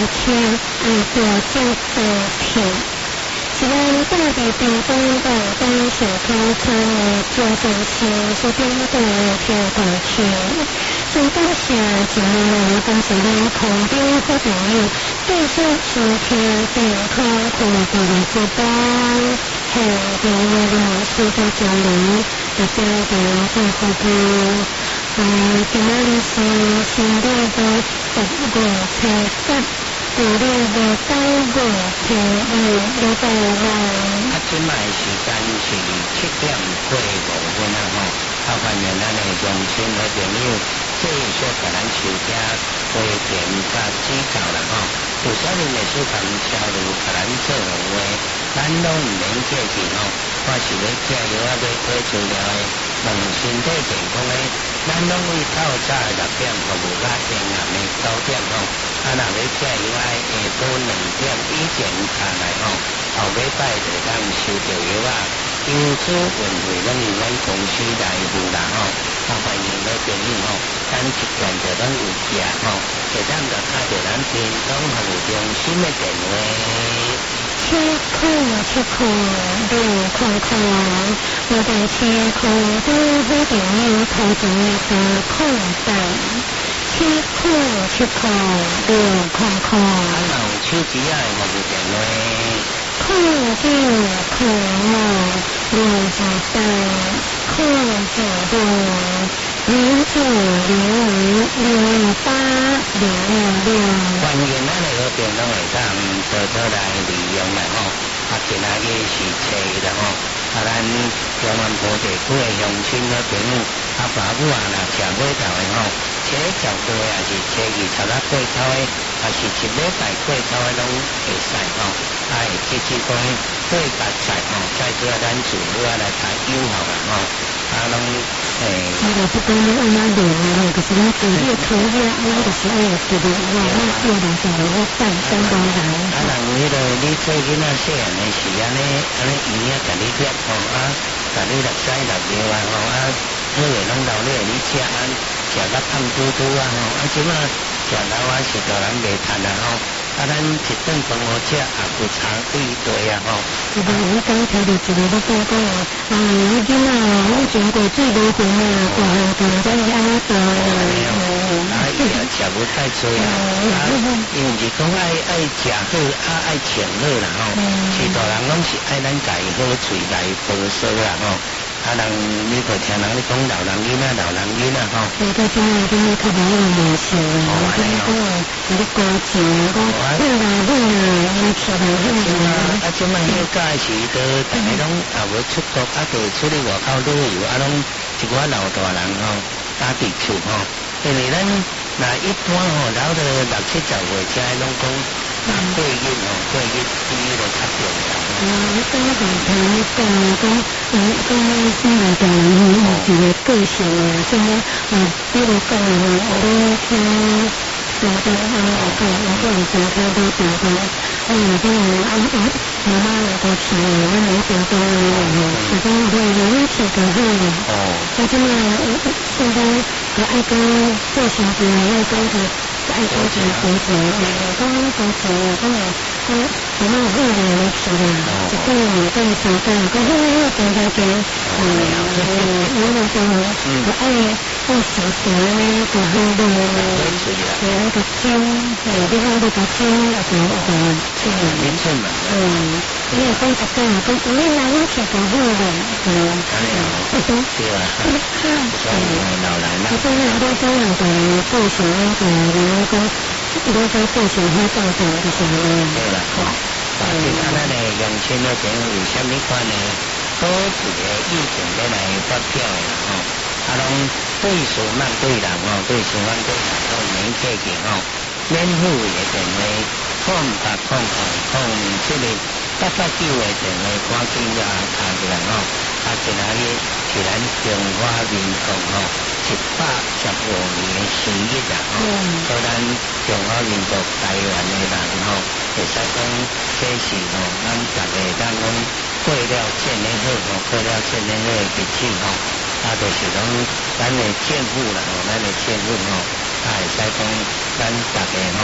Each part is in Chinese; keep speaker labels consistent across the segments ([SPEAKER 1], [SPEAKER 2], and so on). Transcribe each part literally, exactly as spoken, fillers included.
[SPEAKER 1] 车爱多接多片。是咱当地屏东广东上口村的旧城市所顶端的跳大桥，所感谢一年来感谢咱空中好朋友继续收听健康快乐的节目，向各位老师的交流，大家大家好朋友。呃，今仔日是新历的十月初八。旧历的九月初二，礼拜六。
[SPEAKER 2] 啊，今摆时间是七点过五分啊吼！啊，欢迎咱的乡亲和朋友继续甲咱收听花田甲指教啦吼。有少年的事同超如甲咱做红话，咱拢毋免客气吼。我是要加油啊，要推出了的，问身体健康的，咱拢为透早六点服务到中暗的九点吼。啊，若要加油啊，下晡两点以前下来吼，后礼拜就当收到油啊。油资运费拢由咱公司来负担吼。啊，欢迎各位朋友吼，咱一段就拢有价吼，会当就打着咱屏东服务中心的电话。
[SPEAKER 1] 车库车库路空空，我在车库中好朋友头前的三空档。车库车库路空空，
[SPEAKER 2] 啊，若有手机仔的服务电话，
[SPEAKER 1] 空九空五六二三，空九六零九零五六二八零二六。
[SPEAKER 2] 欢迎咱的好朋友会当多多来利用啦吼。啊，今仔日是初一啦吼，啊，咱中原埔地区的乡亲好朋友，啊，爸母啊，若食尾头的吼。初十过也是初二十六过头的，也是一礼拜过头的拢会使吼。啊，会直接讲过八菜吼，再叫咱自己啊来较友好啦吼。啊，拢诶。
[SPEAKER 1] 我就不讲你按哪练啊，就是咱自己考验，咱就是爱自己哇，咱自然就会好办办到来。
[SPEAKER 2] 啊，人迄个你做囡仔细汉的时安尼安尼医啊，甲你摄吼啊，甲你六屎六尿啊吼啊，好个拢留你你食啊。食到胖嘟嘟啊吼，啊即马食老啊是叫人袂趁啊吼，啊咱一顿饭好食也不差对对啊吼。
[SPEAKER 1] 是吧？我刚听到一个咧讲讲啊，啊，我囡仔哦，我经过最无份啊，大汉大才会安尼大啊。
[SPEAKER 2] 啊，伊也食无太多啊，啊，因为是讲爱爱食好，啊爱穿好啦吼，是大人拢是爱咱家己好嘴来保守啦吼。啊，人你可听人咧讲老人囡仔，老人囡仔吼。
[SPEAKER 1] 我到今仔日较无那么迷信啊，我讲讲啊，有咧高钱讲好啦好啦，安尼起来好啦。
[SPEAKER 2] 啊，即摆休假时都大家拢也无出国，啊，就出去外口旅游，啊，拢一寡老大人吼，家己厝吼，因为咱若一般吼，老到六七十岁，才拢讲啊过日吼，过日第一个较重要。
[SPEAKER 1] 啊，我刚刚听你讲讲，嗯，讲新来大人吼，有一个个性啊，什么啊，比如讲啊，我听大家啊，我讲我讲常听到大家，啊，这个啊啊，妈妈那个去啊，我没听到啊，就讲对，我听到好了。哦。啊，这么现在个爱讲做小孩，爱讲个爱讲个多钱，啊，讲多钱啊，讲啊，讲妈妈好了，我去了，一个月跟三个，讲好好加加加，嗯，我那个我爱爱小小呢，个好多，是那个金，哎，你看那个金，那个那个金，
[SPEAKER 2] 年轻嘛，
[SPEAKER 1] 嗯，你也讲一个，讲你那我去个好了，嗯，
[SPEAKER 2] 对啊，所以老人啦，
[SPEAKER 1] 我真的都这样的个性那个，然后讲。我在过上好照顾就是安尼。
[SPEAKER 2] 对啦，吼，啊，其他咱的乡亲的朋友有啥物款的好处的意见要来发表的啦，吼，啊，拢对事莫对人吼，对事莫对人，拢免客气吼，免付费的电话，空八空空空七个八八九的电话，赶紧呀打过来吼，啊，今仔日是咱中华民国吼。一百十五年的生日啊！吼，所以咱中华民国台湾的人吼，会使讲这是吼，咱逐个咱讲过了千年好吼，过了千年好的日子吼，啊，就是讲咱的政府啦吼，咱的政府吼，啊会使讲咱逐个吼，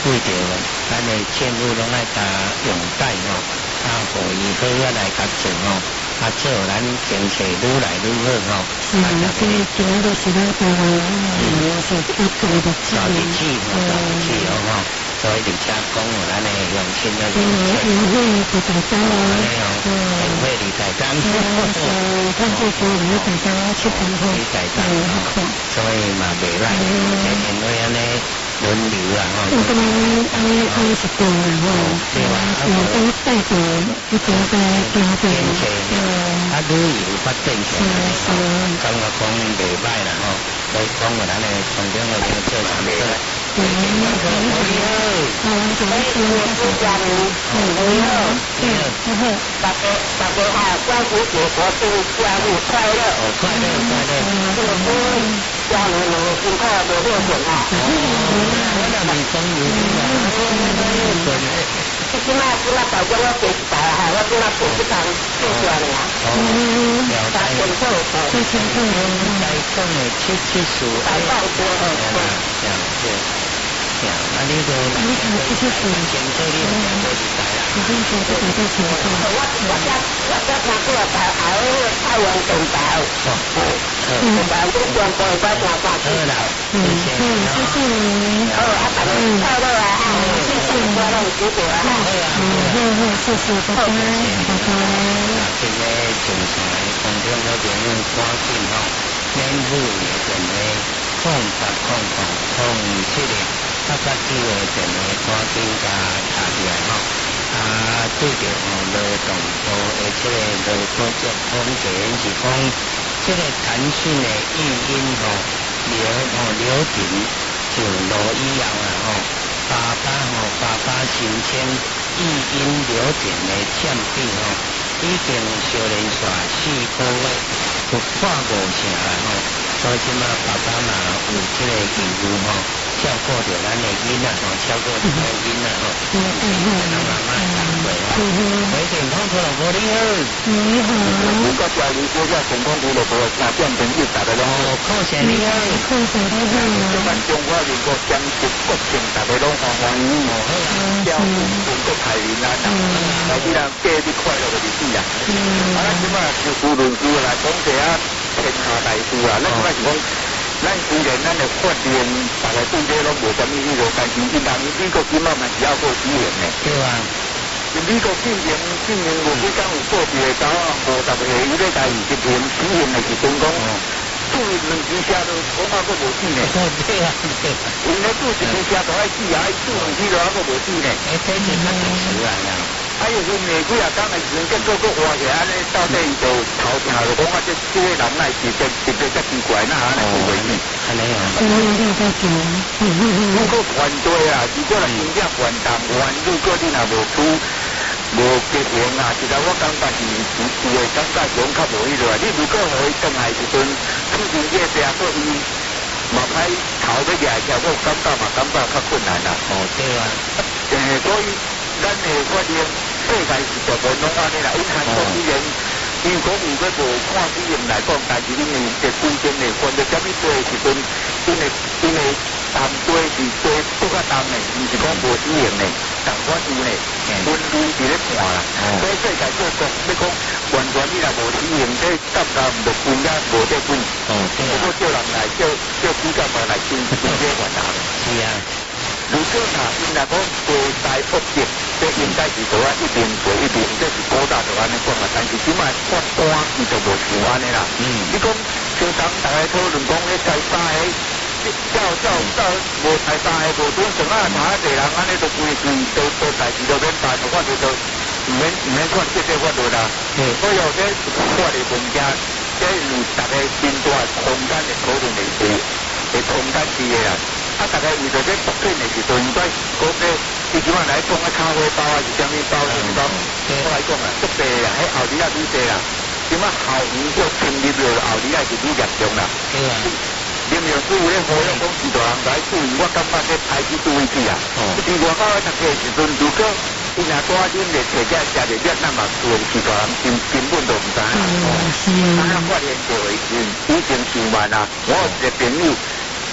[SPEAKER 2] 为着咱的政府拢爱甲用贷吼，啊，互伊好啊来甲做吼，啊，做咱经济愈来愈好吼。
[SPEAKER 1] 是啊，这主要都是咱台湾是一个的
[SPEAKER 2] 大日子吼，大日子哦吼，所以而且讲有咱的乡亲的人才，
[SPEAKER 1] 联会的大家啊，
[SPEAKER 2] 联会理财单，
[SPEAKER 1] 看这些理财单去评估，
[SPEAKER 2] 理财单，所以嘛袂赖，因为安尼。轮流啦吼，
[SPEAKER 1] 我感觉安尼安尼是对啦吼，
[SPEAKER 2] 对吧？
[SPEAKER 1] 啊，都带动一个在经济，对，
[SPEAKER 2] 啊，旅游发展起来，
[SPEAKER 1] 是
[SPEAKER 2] 感觉讲袂歹啦吼，所以讲个咱诶从中个零做啥袂歹。
[SPEAKER 1] 对，你好，啊，我做一些是家人，嗯，你好，对，你好，大家大家好，关于节活动家务快乐，
[SPEAKER 2] 哦，快乐快乐，
[SPEAKER 1] 这个是家人们辛苦的热情啊。
[SPEAKER 2] 我那没风雨的，
[SPEAKER 1] 即即马即马大家我做一台哈，我即马做一台做出来啦。哦，了解。大清楚，最清楚。
[SPEAKER 2] 来讲的七七十，
[SPEAKER 1] 大半多哦。
[SPEAKER 2] 这样是，这样，啊，你都
[SPEAKER 1] 你看七七十，
[SPEAKER 2] 前做你有两个时代啦。
[SPEAKER 1] 已经做得比较清楚。我我家我家听过台台台湾电台。哦。嗯，台湾全部我听过。好啦，嗯，谢谢你。哦，啊，大家快乐啊！谢谢你，我让你支持啊！嗯，好好，谢谢，拜拜，拜拜。
[SPEAKER 2] 这个正常的空中嗰边用赶紧吼，免付的电话空八空空空七个，八八九的电话赶紧加查起来吼。啊，对着吼劳动部的这个劳工局统计是讲，这个腾讯的语音吼流吼流程就落以后啦吼，爸爸吼爸爸申请语音流程的占比吼，已经小连续四个月就破五成啦吼，所以即马爸爸嘛有这个义务吼，照顾着咱的囡仔吼，照顾着咱的囡仔吼，咱妈妈长辈吼，每天通通都无你好，
[SPEAKER 1] 你好，
[SPEAKER 3] 如果家里国家成功娱乐部那变成一大的咯，
[SPEAKER 2] 靠谁你好，
[SPEAKER 1] 靠谁你好，
[SPEAKER 3] 即咱中华民国将属国情，大家拢欢欢喜喜，照顾全国台人啊，来去咱过日快乐的日子啊。啊，咱即摆就事论事来讲一下天下大事啊，咱即摆是讲。咱虽然咱的法令，大家对这拢无啥物迄个，但是因人美国今嘛嘛是要做执行的。
[SPEAKER 2] 对啊。
[SPEAKER 3] 美国进行进行无几工有个别的岛啊，五十个伊咧家己执行执行的是成功。做两支车都恐怕佫无死呢。
[SPEAKER 2] 哦，对啊，对啊。
[SPEAKER 3] 因咧做一支车都爱死啊，伊做两支都还佫无死呢。
[SPEAKER 2] 哎，这是较特殊啊，
[SPEAKER 3] 啊，又分几啊工的时阵，结果佫活起来，安尼到底伊就头听就讲啊，这这个人来是真特别较奇怪，那安尼做袂起。
[SPEAKER 2] 安尼啊。
[SPEAKER 1] 我有点在讲，
[SPEAKER 3] 如果团队啊，如果来真正完蛋，完如果你若无出。无结行啊，其实我感觉是是是会感觉上较无迄落啊。你如果互伊转来时阵，出现这个过伊嘛歹头要举起来，我感觉嘛感觉较困难啦。
[SPEAKER 2] 哦，对啊。
[SPEAKER 3] 诶，所以咱的发现世界是大部分拢安尼啦。因韩国虽然如果有个无看资源来讲，但是因为这规定的分到什么多的时阵，因为因为淡多是多不较重的，毋是讲无资源的。但我有呢，分类是咧看啦，所以世界各国要讲完全你若无体验，这感觉毋着分甲无得分。哦，对啊。不过叫人来叫叫主角来来分分这原答。
[SPEAKER 2] 是啊。
[SPEAKER 3] 如果若因若讲无大恶极，这应该是做啊一定做一定，这是古早就安尼讲啊。但是即摆发单伊就无像安尼啦。嗯。你讲平常大家讨论讲咧在三个。照照照，无台三个无准上啊，查一个人安尼都规矩，都都代志都免办，我就都唔免唔免看这个法律啦。所以有这法律文件，这有大家真大空间的讨论的是的空间是的啦。啊，大家为着这特定的时阵，应该讲这最起码来讲啊，咖啡包啊是啥物包啥物包，我来讲啊，足济啦，迄后日啊愈济啦。即马后院叫成立了，后日啊是愈严重啦。林苗师傅咧，好有讲是大人来注意，我感觉这排起注意去啊。伫外口咧读册时阵，如果伊若带恁咧摕起来食着越南嘛，做是大人根根本都唔知啊。啊，发现就会已已经上万啦。我有一个朋友，伊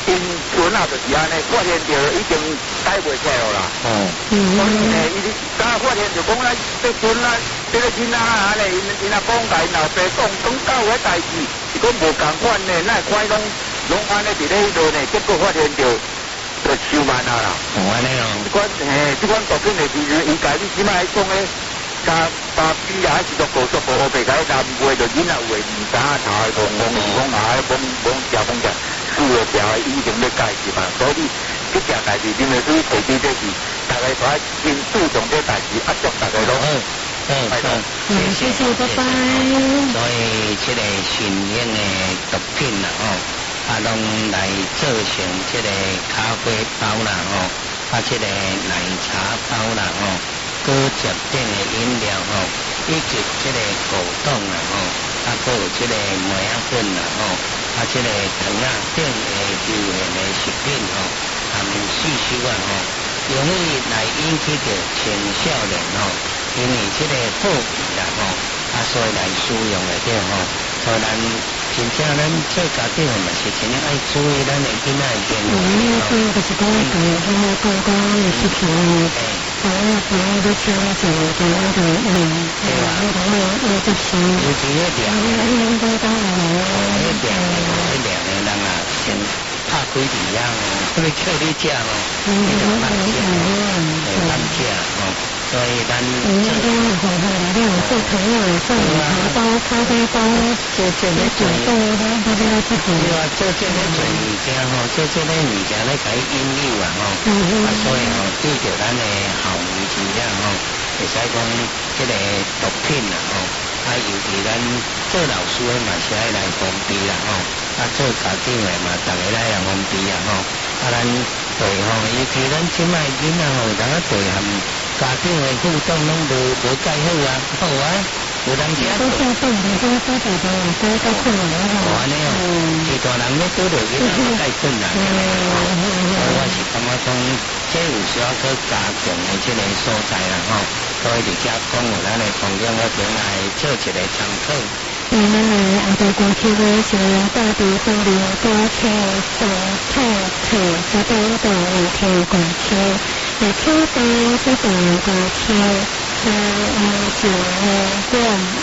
[SPEAKER 3] 因船啊就是安尼，发现着已经改袂起来啦。哦。所以呢，伊刚发现着讲咱这船啊，这个囡仔啊咧，因因阿公甲因老爸讲，讲到个代志，伊讲无共款呢，那快拢拢安尼伫咧迄度呢，结果发现着就收慢啊啦。哦，安尼哦。这款嘿，这款毒品的其实伊家己即摆讲诶。加把比啊，是做高速公路，别个南话就囡仔话唔知啊，头讲讲讲啊，讲讲食讲食，输了条已经要改是嘛，所以这件代志，你们属于投资这是，大家都先注重这代志，啊，祝大家拢好，
[SPEAKER 2] 嗯嗯，
[SPEAKER 1] 谢谢，拜拜。
[SPEAKER 2] 所以这个新型的毒品啦，吼，啊，拢来做成这个咖啡包啦，吼，啊，这个奶茶包啦，吼。果汁等的饮料吼，以及这个果冻啦吼，啊，还有这个梅啊粉啦吼，啊，这个糖啊等的流行的食品吼，含四收啊吼，容易来引起着青少年吼，因为这个好奇啦吼，啊，所以来使用的对吼，所以咱真正咱做家长的嘛是真正爱注意咱的囡仔的健康吼。
[SPEAKER 1] 嗯，就是讲对他们刚刚的事情。我我都听就就那个嗯，对吧？那个那那个是，
[SPEAKER 2] 尤其那凉的，
[SPEAKER 1] 应该当然
[SPEAKER 2] 那凉的，那凉的人啊，先拍几滴样哦，或者叫你食哦，你就慢食，对，慢食哦。所以咱
[SPEAKER 1] 嗯，这个好好的，那我做朋友送茶包、咖啡包，
[SPEAKER 2] 做这个
[SPEAKER 1] 主动的，大家要去做。
[SPEAKER 2] 对啊，做这个做物件吼，做这个物件来给引诱啊吼，啊，所以吼对着咱的校园真正吼，会使讲这个毒品啦吼，啊，尤其咱做老师的嘛是爱来防备啦吼，啊，做家长的嘛，大家来来防备啊吼，啊，咱对吼，尤其咱即摆囡仔吼，大家对含家长的互动拢无无介好啊，好啊。有当时啊，
[SPEAKER 1] 都是对的，都都觉得都都困难了。
[SPEAKER 2] 哦，安尼哦，其大人咧拄着囡仔介困难。我是感觉讲，这有需要去加强的这个所在啦吼，所以伫遮讲有咱的同样的平来做一个参考。
[SPEAKER 1] 嗯，啊，在过去的时候，到底都了多车上太车，这边都有听过车，也车到这边过车。三二九五万。